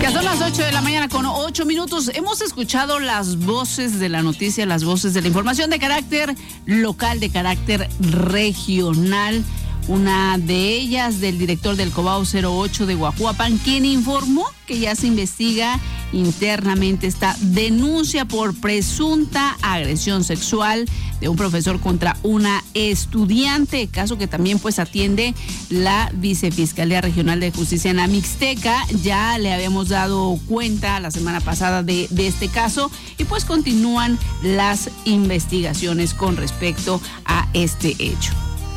Ya son las 8 de la mañana con 8 minutos. Hemos escuchado las voces de la noticia, las voces de la información de carácter local, de carácter regional. Una de ellas del director del Cobao 08 de Guajuapan, quien informó que ya se investiga internamente esta denuncia por presunta agresión sexual de un profesor contra una estudiante, caso que también pues atiende la Vicefiscalía Regional de Justicia en la Mixteca. Ya le habíamos dado cuenta la semana pasada de este caso y pues continúan las investigaciones con respecto a este hecho.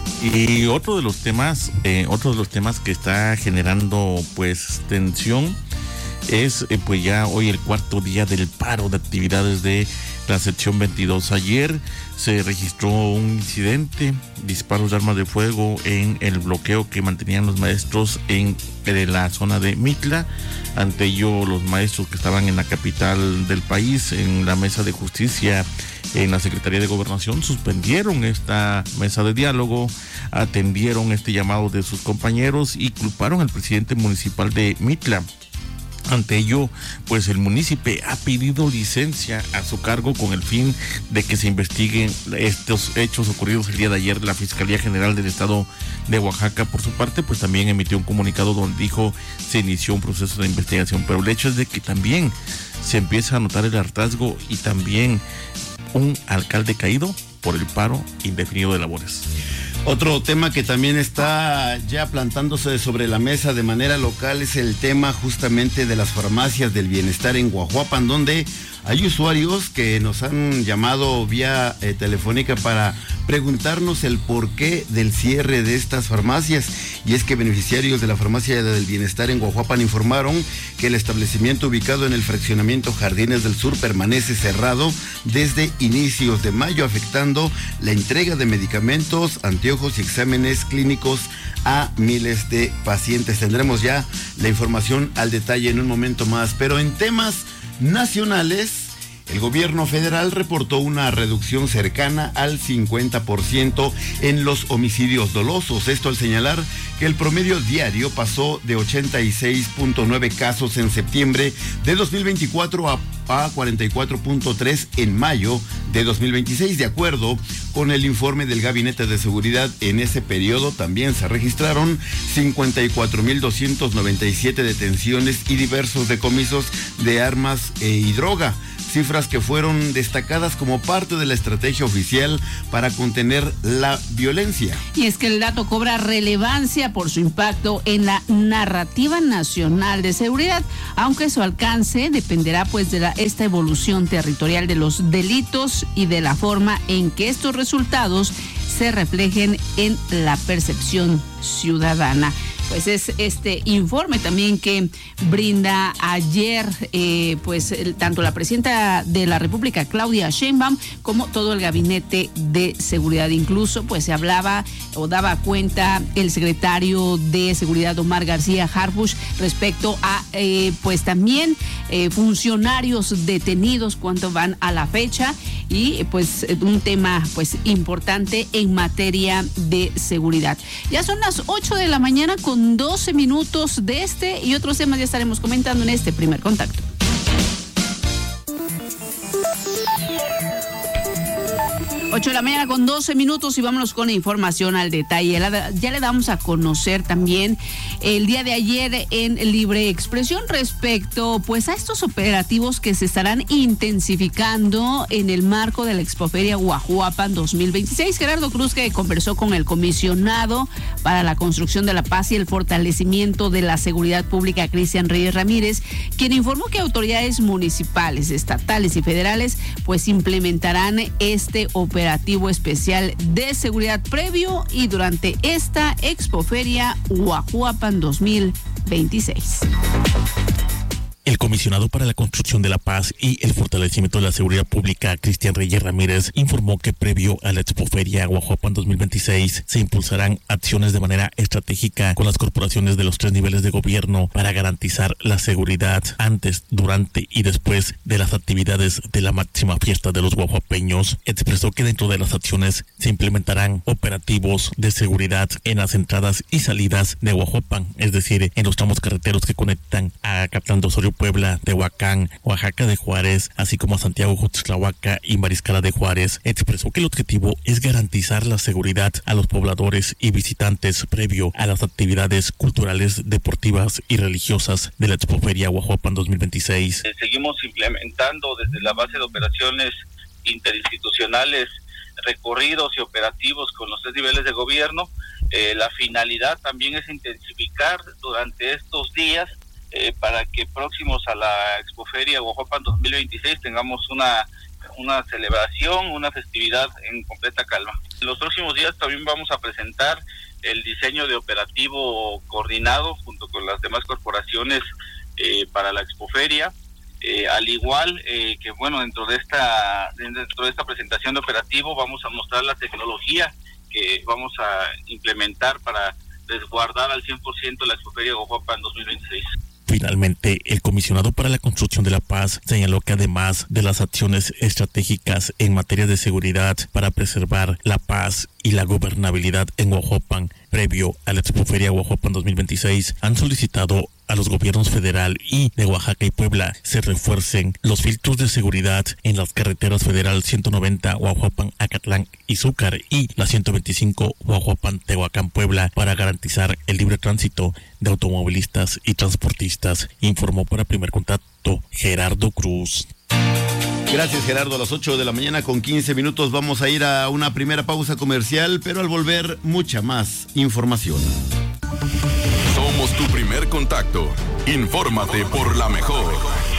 Y otro de los temas que está generando pues tensión es pues ya hoy el cuarto día del paro de actividades de la sección 22. Ayer se registró un incidente, disparos de armas de fuego en el bloqueo que mantenían los maestros en la zona de Mitla. Ante ello, los maestros que estaban en la capital del país, en la mesa de justicia, en la Secretaría de Gobernación, suspendieron esta mesa de diálogo, atendieron este llamado de sus compañeros y culparon al presidente municipal de Mitla. Ante ello, pues el municipio ha pedido licencia a su cargo con el fin de que se investiguen estos hechos ocurridos el día de ayer. La Fiscalía General del Estado de Oaxaca, por su parte, pues también emitió un comunicado donde dijo se inició un proceso de investigación, pero el hecho es de que también se empieza a notar el hartazgo y también un alcalde caído por el paro indefinido de labores. Otro tema que también está ya plantándose sobre la mesa de manera local es el tema justamente de las farmacias del bienestar en Guajuapan, donde hay usuarios que nos han llamado vía telefónica para preguntarnos el porqué del cierre de estas farmacias. Y es que beneficiarios de la farmacia del bienestar en Guajuapan informaron que el establecimiento ubicado en el fraccionamiento Jardines del Sur permanece cerrado desde inicios de mayo, afectando la entrega de medicamentos, anteojos y exámenes clínicos a miles de pacientes. Tendremos ya la información al detalle en un momento más, pero en temas nacionales, el gobierno federal reportó una reducción cercana al 50% en los homicidios dolosos. Esto al señalar que el promedio diario pasó de 86.9 casos en septiembre de 2024 a 44.3 en mayo de 2026. De acuerdo con el informe del Gabinete de Seguridad, en ese periodo también se registraron 54.297 detenciones y diversos decomisos de armas y droga. Cifras que fueron destacadas como parte de la estrategia oficial para contener la violencia. Y es que el dato cobra relevancia por su impacto en la narrativa nacional de seguridad, aunque su alcance dependerá pues de esta evolución territorial de los delitos y de la forma en que estos resultados se reflejen en la percepción ciudadana. Pues es este informe también que brinda ayer tanto la presidenta de la República, Claudia Sheinbaum, como todo el gabinete de seguridad. Incluso pues se hablaba o daba cuenta el secretario de Seguridad, Omar García Harfuch, respecto a también funcionarios detenidos, cuánto van a la fecha, y pues un tema pues importante en materia de seguridad. Ya son las 8 de la mañana con 12 minutos. De este y otros temas ya estaremos comentando en este primer contacto. 8 de la mañana con 12 minutos y vámonos con la información al detalle. Ya le damos a conocer también el día de ayer en Libre Expresión respecto pues a estos operativos que se estarán intensificando en el marco de la Expoferia Guajuapan 2026. Gerardo Cruz, que conversó con el comisionado para la construcción de la paz y el fortalecimiento de la seguridad pública, Cristian Reyes Ramírez, quien informó que autoridades municipales, estatales y federales pues implementarán este operativo especial de seguridad previo y durante esta Expoferia Guajuapan 2026. El comisionado para la construcción de la paz y el fortalecimiento de la seguridad pública, Cristian Reyes Ramírez, informó que previo a la Expoferia Guajuapan 2026 se impulsarán acciones de manera estratégica con las corporaciones de los 3 niveles de gobierno para garantizar la seguridad antes, durante y después de las actividades de la máxima fiesta de los guajuapeños. Expresó que dentro de las acciones se implementarán operativos de seguridad en las entradas y salidas de Guajuapan, es decir, en los tramos carreteros que conectan a Capitán de Osorio Previo Puebla, Tehuacán, Oaxaca de Juárez, así como a Santiago Xochitlahuaca y Mariscala de Juárez, expresó que el objetivo es garantizar la seguridad a los pobladores y visitantes previo a las actividades culturales, deportivas y religiosas de la Expoferia Guajuapan 2026. Seguimos implementando desde la base de operaciones interinstitucionales recorridos y operativos con los 3 niveles de gobierno. La finalidad también es intensificar durante estos días para que próximos a la Expoferia Guajuapan 2026 tengamos una celebración, una festividad en completa calma. En los próximos días también vamos a presentar el diseño de operativo coordinado junto con las demás corporaciones para la Expoferia. Al igual que dentro de esta presentación de operativo vamos a mostrar la tecnología que vamos a implementar para resguardar al 100% la Expoferia Guajuapan 2026. Finalmente, el comisionado para la construcción de la paz señaló que además de las acciones estratégicas en materia de seguridad para preservar la paz y la gobernabilidad en Guajuapan, previo a la Expoferia Guajuapan 2026, han solicitado a los gobiernos federal y de Oaxaca y Puebla se refuercen los filtros de seguridad en las carreteras federal 190 Guajuapan, Acatlán y Zúcar y la 125 Guajuapan, Tehuacán, Puebla para garantizar el libre tránsito de automovilistas y transportistas, informó para Primer Contacto Gerardo Cruz. Gracias, Gerardo. A las 8 de la mañana con 15 minutos vamos a ir a una primera pausa comercial, pero al volver mucha más información. Somos tu primer contacto. Infórmate por la mejor.